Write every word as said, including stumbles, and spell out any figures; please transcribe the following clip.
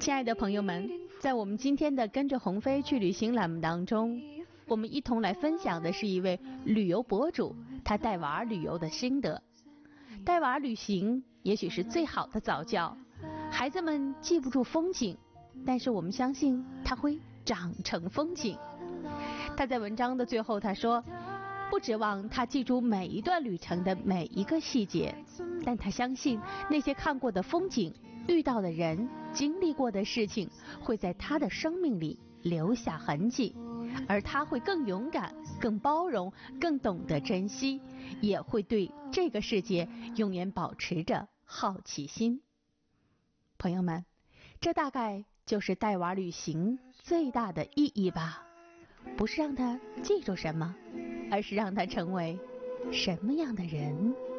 亲爱的朋友们，在我们今天的跟着鸿飞去旅行栏目当中，我们一同来分享的是一位旅游博主他带娃旅游的心得。带娃旅行也许是最好的早教，孩子们记不住风景，但是我们相信他会长成风景。他在文章的最后他说，不指望他记住每一段旅程的每一个细节，但他相信那些看过的风景、遇到的人、经历过的事情会在他的生命里留下痕迹，而他会更勇敢、更包容、更懂得珍惜，也会对这个世界永远保持着好奇心。朋友们，这大概就是带娃旅行最大的意义吧，不是让他记住什么，而是让他成为什么样的人。